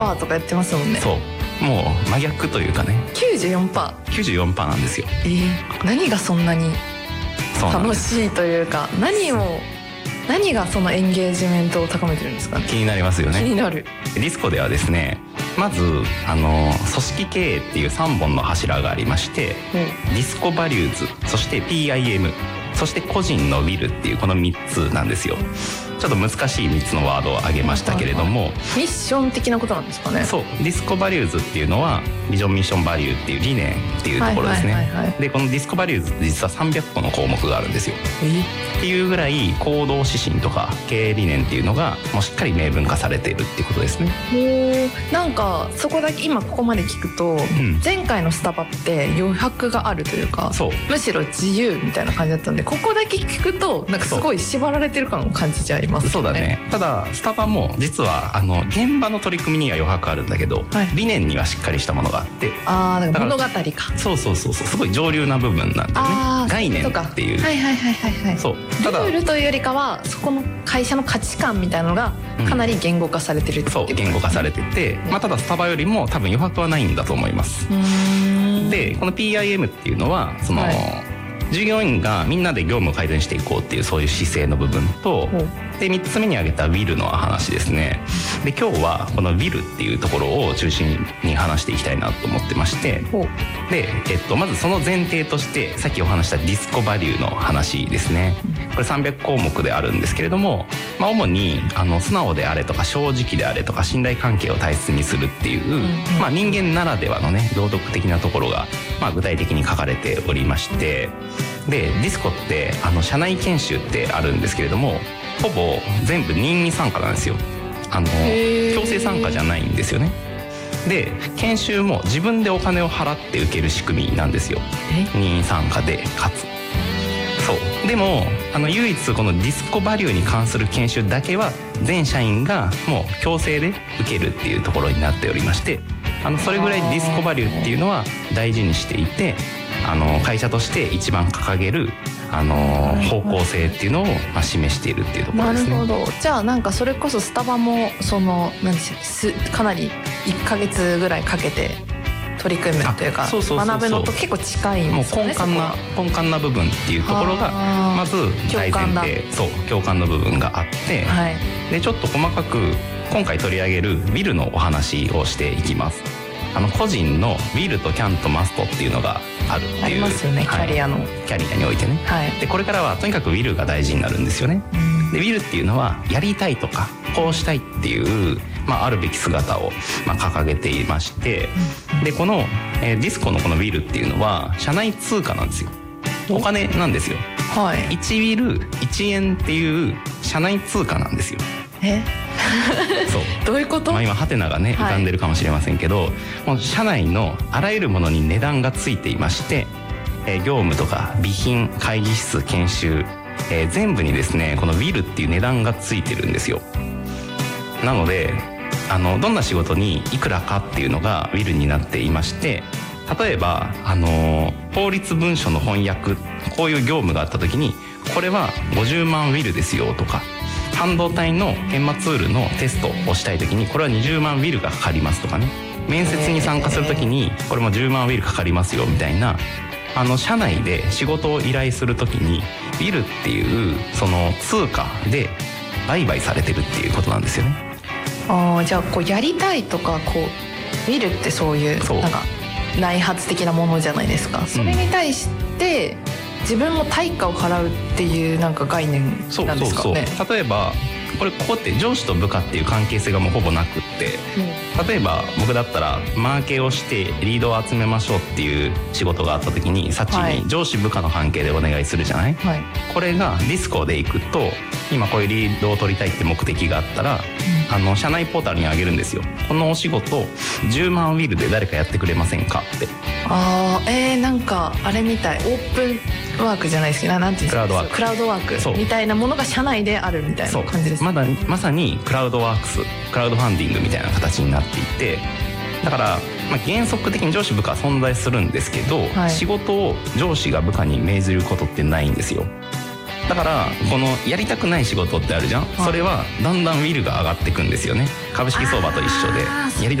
とかやってますもんね。 そう、もう真逆というかね。 94%。 なんですよ。 何がそんなに楽しいというか、何がそのエンゲージメントを高めてるんですかね。 気になりますよね。 気になる。 ディスコではですね、まず組織経営っていう3本の柱がありまして、ディスコバリューズ、そして PIM、そして個人のウィルっていうこの3つなんですよ。ちょっと難しい3つのワードを挙げましたけれども、 ミッション的なことなんですかね。 そう、ディスコバリューズっていうのはビジョンミッションバリューっていう理念っていうところですね。でこのディスコバリューズって実は300個の項目があるんですよ。っていうぐらい行動指針とか経営理念っていうのがもうしっかり明文化されているっていうことですね。 なんかそこだけ今ここまで聞くと、前回のスタバって余白があるというか、むしろ自由みたいな感じだったんで、ここだけ聞くとなんかすごい縛られてる感を感じちゃいますね。 そうだね。ただスタバも実は現場の取り組みには余白あるんだけど、理念にはしっかりしたものがあって、 だから物語か。 そうすごい上流な部分なんだよね。概念っていう。そう、 ただルールというよりかはそこの会社の価値観みたいなのがかなり言語化されてるっていうことですね。 そう、言語化されてて、ただスタバよりも多分余白はないんだと思います。でこの PIM っていうのはその、従業員がみんなで業務を改善していこうっていうそういう姿勢の部分と、で3つ目に挙げた Will の話ですね。で今日はこの Will っていうところを中心に話していきたいなと思ってまして、で、まずその前提としてさっきお話したディスコバリューの話ですね。これ300項目であるんですけれども、主に素直であれとか正直であれとか信頼関係を大切にするっていう、人間ならではのね道徳的なところが、具体的に書かれておりまして、でディスコって社内研修ってあるんですけれども、ほぼ全部任意参加なんですよ。強制参加じゃないんですよね。で研修も自分でお金を払って受ける仕組みなんですよ。任意参加でかつ。そうでも唯一このディスコバリューに関する研修だけは全社員がもう強制で受けるっていうところになっておりまして、それぐらいディスコバリューっていうのは大事にしていて、会社として一番掲げる方向性っていうのを示しているっていうところですね。 なるほど。じゃあなんかそれこそスタバもかなり1ヶ月ぐらいかけて取り組むというか学ぶのと結構近いんですよね。 根幹な部分っていうところがまず大前提、共感の部分があって、でちょっと細かく今回取り上げる Will のお話をしていきます。個人の Will と Can と Must っていうのがあるっていう、 ありますよね、キャリアにおいてね。でこれからはとにかく Will が大事になるんですよね。で Will っていうのはやりたいとかこうしたいっていう、あるべき姿を掲げていまして、でこのディスコのこの Will っていうのは社内通貨なんですよ。お金なんですよ。1 Will 1円っていう社内通貨なんですよ。そうどういうこと？ 今ハテナがね浮かんでるかもしれませんけど、もう社内のあらゆるものに値段がついていまして、業務とか備品、会議室、研修、全部にですねこの Will っていう値段がついてるんですよ。なのでどんな仕事にいくらかっていうのが Will になっていまして、例えば法律文書の翻訳、こういう業務があった時にこれは50万 Will ですよとか、半導体の研磨ツールのテストをしたい時にこれは20万 Will がかかりますとかね、面接に参加する時にこれも10万 Will かかりますよみたいな、社内で仕事を依頼する時に Will っていうその通貨で売買されてるっていうことなんですよね。 じゃあこうやりたいとかWillってそういうなんか内発的なものじゃないですか。それに対して自分も対価を払うっていうなんか概念なんですかね。 例えばここって上司と部下っていう関係性がもうほぼなくって、例えば僕だったらマーケをしてリードを集めましょうっていう仕事があった時にサチに上司部下の関係でお願いするじゃない、これがディスコでいくと今こういうリードを取りたいって目的があったら、社内ポータルにあげるんですよ。このお仕事10万 Will で誰かやってくれませんかって。 なんかあれみたい、オープンワークじゃないですけど、なんていうんですか、クラウドワークみたいなものが社内であるみたいな感じです。 まさにクラウドワークス、クラウドファンディングみたいな形になっていて、だから、原則的に上司部下は存在するんですけど、仕事を上司が部下に命ずることってないんですよ。 だからこのやりたくない仕事ってあるじゃん、それはだんだんウィルが上がっていくんですよね。株式相場と一緒でやり